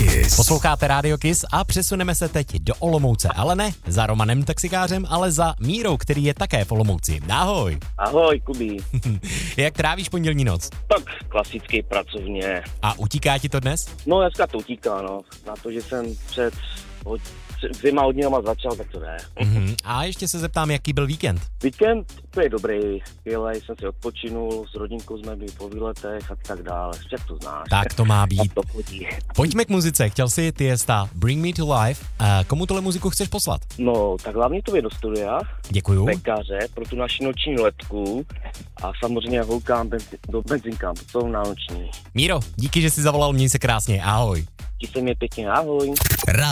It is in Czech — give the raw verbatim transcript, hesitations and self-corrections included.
Kiss. Posloucháte Radio Kiss a přesuneme se teď do Olomouce, ale ne za Romanem taxikářem, ale za Mírou, který je také v Olomouci. Ahoj. Ahoj, Kubí. Jak trávíš pondělní noc? Tak klasicky pracovně. A utíká ti to dnes? No dneska to utíká, no. Na to, že jsem před hod, dvěma hodinama začal, tak to ne. Mm-hmm. A ještě se zeptám, jaký byl víkend? Víkend je dobrý, skvělej, jsem si odpočinul, s rodinkou jsme byli po výletech a tak dále, však to znáš. Tak to má být. To chodí. Pojďme k muzice, chtěl si Tiesta Bring Me to Life. A komu tuhle muziku chceš poslat? No, tak hlavně to je do studia. Děkuju. Pekaře pro tu naši noční letku a samozřejmě holkám benzi, do benzinkám, to jsou na noční. Míro, díky, že jsi zavolal, měj se krásně, ahoj. Ti se mě pěkně, ahoj.